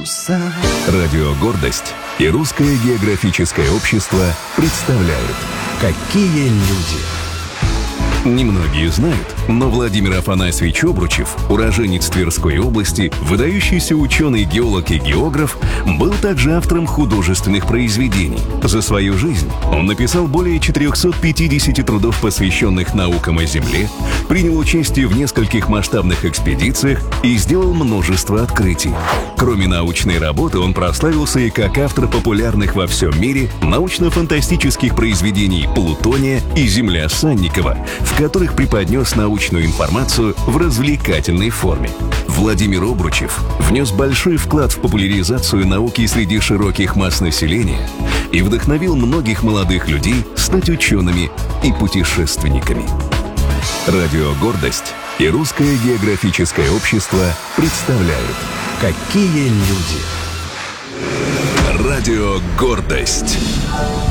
Радио «Гордость» и Русское географическое общество представляют «Какие люди». Немногие знают, но Владимир Афанасьевич Обручев, уроженец Тверской области, выдающийся ученый, геолог и географ, был также автором художественных произведений. За свою жизнь он написал более 450 трудов, посвященных наукам о Земле, принял участие в нескольких масштабных экспедициях и сделал множество открытий. Кроме научной работы, он прославился и как автор популярных во всем мире научно-фантастических произведений «Плутония» и «Земля» Санникова, в которых преподнес научную информацию в развлекательной форме. Владимир Обручев внес большой вклад в популяризацию науки среди широких масс населения и вдохновил многих молодых людей стать учеными и путешественниками. Радио «Гордость» и Русское географическое общество представляют «Какие люди». Радио «Гордость».